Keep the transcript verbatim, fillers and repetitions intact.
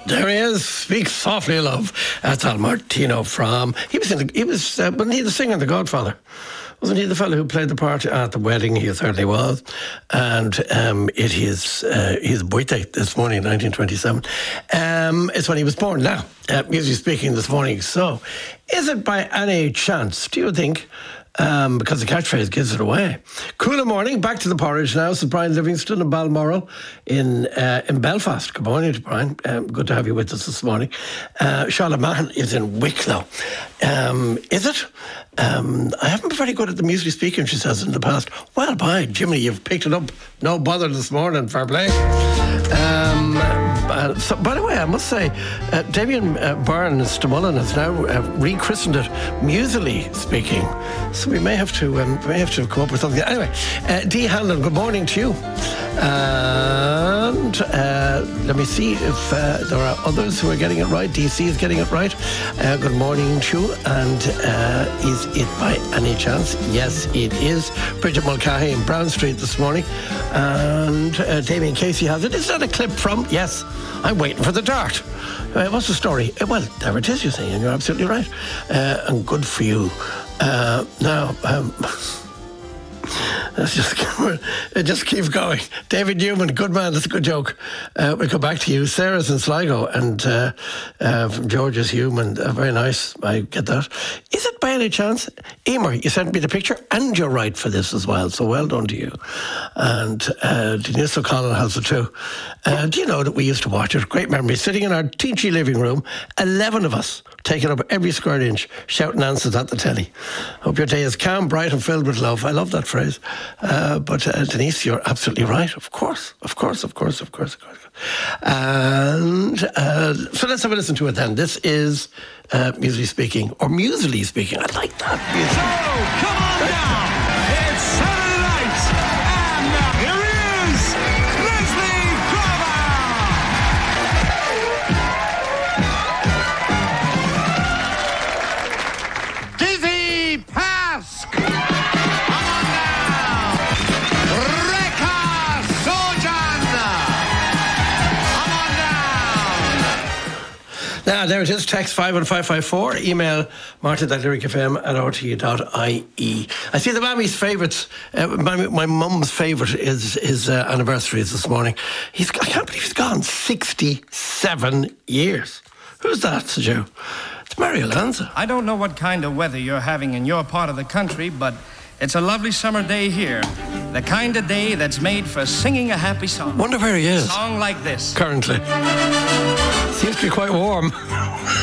There he is. Speak softly, love. That's Al Martino from. He was in the. He was. Uh, wasn't he the singer in The Godfather? Wasn't he the fellow who played the part at the wedding? He certainly was. And um, it is uh, his birthday this morning, nineteen twenty-seven. Um, it's when he was born. Now, uh, musically speaking, this morning. So, is it by any chance, do you think? Um, because the catchphrase gives it away. Cooler morning, back to the porridge now. So Brian Livingston in Balmoral in uh, in Belfast. Good morning to Brian. Um, good to have you with us this morning. Uh, Charlotte Mahon is in Wicklow. Um, is it? Um, I haven't been very good at the musically speaking, she says, in the past. Well, by Jimmy, you've picked it up. No bother this morning. Fair play. Um, uh, so, by the way, I must say, uh, Damien uh, Byrne Stamullen has now uh, rechristened it musically speaking. So we may have to um, we may have to come up with something. Anyway, uh, Dee Hanlon, good morning to you. And uh, let me see if uh, there are others who are getting it right. D C is getting it right. Uh, good morning to you. And uh, is it by any chance? Yes, it is. Bridget Mulcahy in Brown Street this morning. And uh, Damien Casey has it. Is that a clip from? Yes, I'm waiting for the dart. Uh, what's the story? Uh, well, there it is, you see, and you're absolutely right. Uh, and good for you. Uh, now, um, let's just, just keep going. David Newman, good man, that's a good joke. Uh, we'll come back to you. Sarah's in Sligo, and uh, uh, from George's Human, uh, very nice, I get that. Is it by any chance? Emer, you sent me the picture, and you're right for this as well, so well done to you. And uh, Denise O'Connell has it too. Uh, do you know that we used to watch it? Great memory. Sitting in our teensy living room, eleven of us, taking up every square inch, shouting answers at the telly. Hope your day is calm, bright and filled with love. I love that phrase. Uh, but uh, Denise, you're absolutely right. Of course, of course, of course, of course, of course. And uh, so let's have a listen to it then. This is uh, musically speaking, or musically speaking. I like that. So, come on down. It's Saturday night. And uh, here is Leslie Grover. Dizzy Pask. Come on down. Rekha Sojan. Come on down. Now, there it is. Text five one five five four. Email martin at lyric f m at r t e dot i e. I see the mammy's favourites. Uh, my my mum's favourite is his uh, anniversary is this morning. He's I can't believe he's gone sixty-seven years. Who's that, said you? It's Mario Lanza. I don't know what kind of weather you're having in your part of the country, but it's a lovely summer day here. The kind of day that's made for singing a happy song. Wonder where he is. A song like this. Currently. Seems to be quite warm.